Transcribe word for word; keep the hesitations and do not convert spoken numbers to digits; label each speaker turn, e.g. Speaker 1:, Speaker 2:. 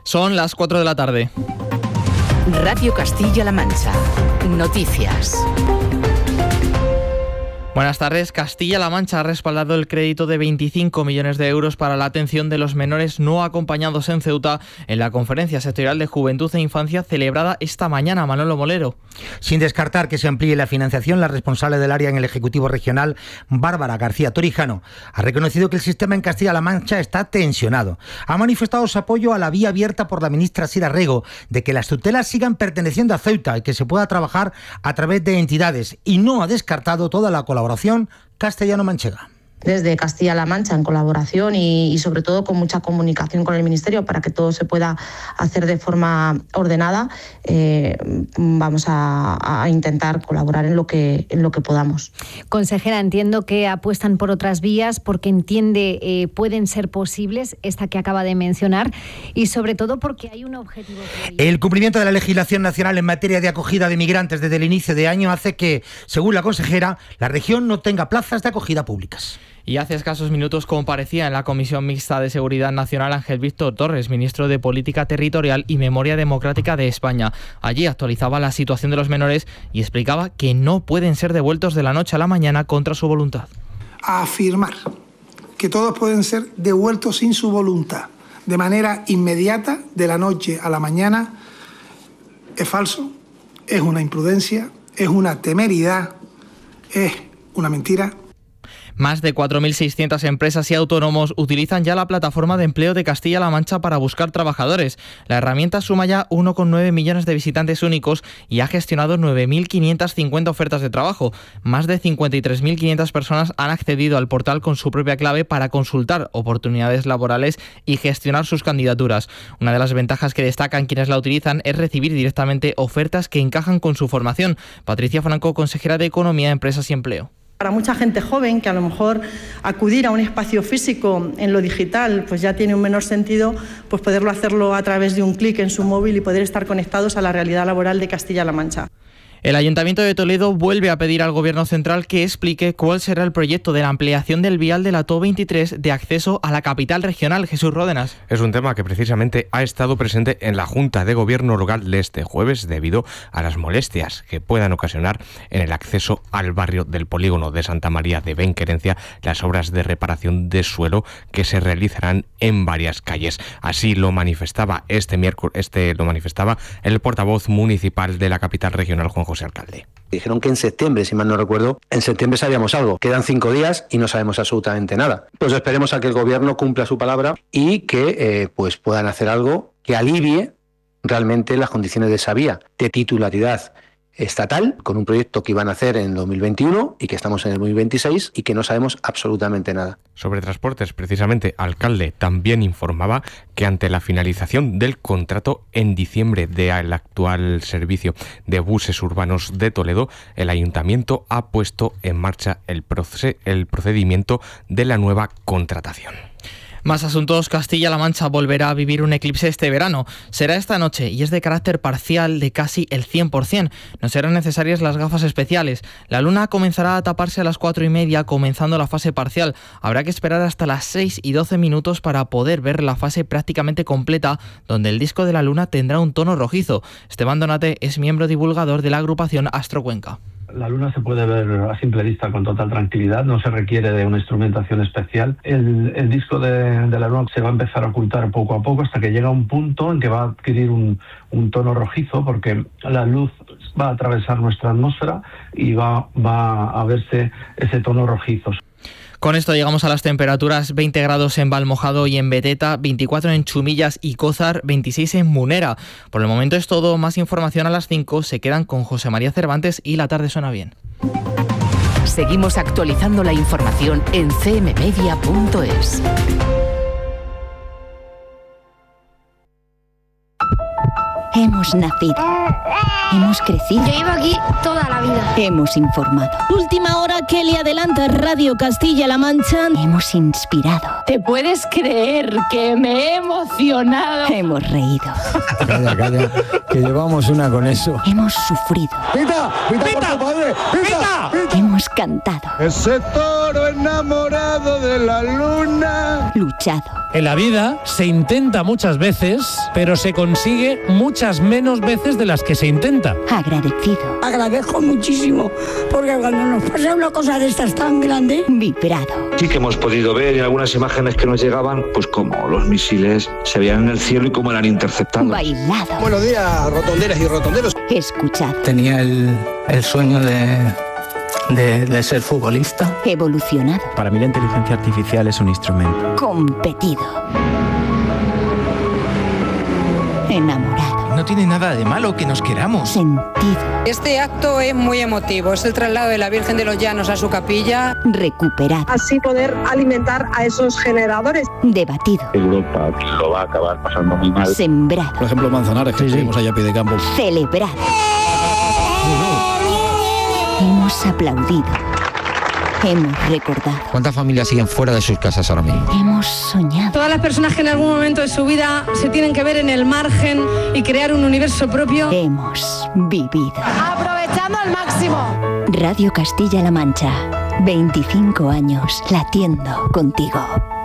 Speaker 1: Son las cuatro de la tarde.
Speaker 2: Radio Castilla-La Mancha. Noticias.
Speaker 1: Buenas tardes. Castilla-La Mancha ha respaldado el crédito de veinticinco millones de euros para la atención de los menores no acompañados en Ceuta en la Conferencia Sectorial de Juventud e Infancia celebrada esta mañana. Manolo Molero.
Speaker 3: Sin descartar que se amplíe la financiación, la responsable del área en el Ejecutivo Regional, Bárbara García Torijano, ha reconocido que el sistema en Castilla-La Mancha está tensionado. Ha manifestado su apoyo a la vía abierta por la ministra Sira Rego de que las tutelas sigan perteneciendo a Ceuta y que se pueda trabajar a través de entidades, y no ha descartado toda la colaboración castellano-manchega.
Speaker 4: Desde Castilla-La Mancha, en colaboración y, y sobre todo con mucha comunicación con el Ministerio para que todo se pueda hacer de forma ordenada, eh, vamos a, a intentar colaborar en lo que en lo que podamos.
Speaker 5: Consejera, entiendo que apuestan por otras vías porque entiende eh, pueden ser posibles esta que acaba de mencionar y sobre todo porque hay un objetivo.
Speaker 3: El cumplimiento de la legislación nacional en materia de acogida de migrantes desde el inicio de año hace que, según la consejera, la región no tenga plazas de acogida públicas.
Speaker 1: Y hace escasos minutos comparecía en la Comisión Mixta de Seguridad Nacional Ángel Víctor Torres, ministro de Política Territorial y Memoria Democrática de España. Allí actualizaba la situación de los menores y explicaba que no pueden ser devueltos de la noche a la mañana contra su voluntad.
Speaker 6: A afirmar que todos pueden ser devueltos sin su voluntad, de manera inmediata, de la noche a la mañana, es falso, es una imprudencia, es una temeridad, es una mentira.
Speaker 1: Más de cuatro mil seiscientas empresas y autónomos utilizan ya la plataforma de empleo de Castilla-La Mancha para buscar trabajadores. La herramienta suma ya uno coma nueve millones de visitantes únicos y ha gestionado nueve mil quinientas cincuenta ofertas de trabajo. Más de cincuenta y tres mil quinientas personas han accedido al portal con su propia clave para consultar oportunidades laborales y gestionar sus candidaturas. Una de las ventajas que destacan quienes la utilizan es recibir directamente ofertas que encajan con su formación. Patricia Franco, consejera de Economía, Empresas y Empleo.
Speaker 7: Para mucha gente joven que a lo mejor acudir a un espacio físico en lo digital pues ya tiene un menor sentido, pues poderlo hacerlo a través de un clic en su móvil y poder estar conectados a la realidad laboral de Castilla-La Mancha.
Speaker 1: El Ayuntamiento de Toledo vuelve a pedir al Gobierno central que explique cuál será el proyecto de la ampliación del vial de la T O veintitrés de acceso a la capital regional. Jesús Ródenas.
Speaker 8: Es un tema que precisamente ha estado presente en la Junta de Gobierno local de este jueves debido a las molestias que puedan ocasionar en el acceso al barrio del polígono de Santa María de Benquerencia las obras de reparación de suelo que se realizarán en varias calles. Así lo manifestaba este miércoles, este lo manifestaba el portavoz municipal de la capital regional, Juan José Alcalde.
Speaker 9: Dijeron que en septiembre, si mal no recuerdo, en septiembre sabíamos algo. Quedan cinco días y no sabemos absolutamente nada. Pues esperemos a que el Gobierno cumpla su palabra y que eh, pues puedan hacer algo que alivie realmente las condiciones de esa vía de titularidad estatal, con un proyecto que iban a hacer en dos mil veintiuno y que estamos en el dos mil veintiséis y que no sabemos absolutamente nada.
Speaker 8: Sobre transportes, precisamente, alcalde también informaba que ante la finalización del contrato en diciembre del actual servicio de buses urbanos de Toledo, el ayuntamiento ha puesto en marcha el, proce- el procedimiento de la nueva contratación.
Speaker 1: Más asuntos. Castilla-La Mancha volverá a vivir un eclipse este verano. Será esta noche y es de carácter parcial de casi el cien por ciento. No serán necesarias las gafas especiales. La luna comenzará a taparse a las cuatro y media, comenzando la fase parcial. Habrá que esperar hasta las seis y doce minutos para poder ver la fase prácticamente completa, donde el disco de la luna tendrá un tono rojizo. Esteban Donate es miembro divulgador de la agrupación Astro Cuenca.
Speaker 10: La luna se puede ver a simple vista con total tranquilidad, no se requiere de una instrumentación especial. El, el disco de, de la luna se va a empezar a ocultar poco a poco hasta que llega un punto en que va a adquirir un, un tono rojizo, porque la luz va a atravesar nuestra atmósfera y va, va a verse ese tono rojizo.
Speaker 1: Con esto llegamos a las temperaturas: veinte grados en Valmojado y en Beteta, veinticuatro en Chumillas y Cózar, veintiséis en Munera. Por el momento es todo. Más información a las cinco. Se quedan con José María Cervantes y La Tarde Suena Bien.
Speaker 2: Seguimos actualizando la información en c m media punto es.
Speaker 11: Hemos nacido. Hemos crecido.
Speaker 12: Yo llevo aquí toda la vida.
Speaker 11: Hemos informado.
Speaker 13: Última hora que le adelanta Radio Castilla-La Mancha.
Speaker 11: Hemos inspirado.
Speaker 13: ¿Te puedes creer que me he emocionado?
Speaker 11: Hemos reído.
Speaker 14: Calla, calla, que llevamos una con eso.
Speaker 11: Hemos sufrido.
Speaker 14: ¡Pita! ¡Pita, ¡Pita! Por tu padre! ¡Pita!
Speaker 11: ¡Pita! Hemos cantado.
Speaker 14: Ese toro enamorado de la luna.
Speaker 11: Luchado.
Speaker 15: En la vida se intenta muchas veces, pero se consigue muchas menos veces de las que se intenta.
Speaker 11: Agradecido.
Speaker 16: Agradezco muchísimo, porque cuando nos pasa una cosa de estas tan grande,
Speaker 11: vibrado.
Speaker 17: Sí que hemos podido ver en algunas imágenes que nos llegaban, pues como los misiles se veían en el cielo y cómo eran interceptados.
Speaker 11: Bailado.
Speaker 18: Buenos días, rotonderas y rotonderos.
Speaker 11: Escuchado.
Speaker 19: Tenía el, el sueño de... De, de ser futbolista.
Speaker 11: Evolucionado.
Speaker 20: Para mí la inteligencia artificial es un instrumento.
Speaker 11: Competido. Enamorado.
Speaker 21: No tiene nada de malo que nos queramos.
Speaker 11: Sentido.
Speaker 22: Este acto es muy emotivo. Es el traslado de la Virgen de los Llanos a su capilla.
Speaker 11: Recuperado.
Speaker 23: Así poder alimentar a esos generadores.
Speaker 11: Debatido.
Speaker 24: Europa lo va a acabar pasando muy mal.
Speaker 11: Sembrado.
Speaker 25: Por ejemplo, Manzanares, que seguimos allá a pie de campo.
Speaker 11: Celebrado. Hemos aplaudido. Hemos recordado.
Speaker 26: ¿Cuántas familias siguen fuera de sus casas ahora mismo?
Speaker 11: Hemos soñado.
Speaker 27: Todas las personas que en algún momento de su vida se tienen que ver en el margen y crear un universo propio.
Speaker 11: Hemos vivido.
Speaker 12: Aprovechando al máximo.
Speaker 11: Radio Castilla-La Mancha. veinticinco años latiendo contigo.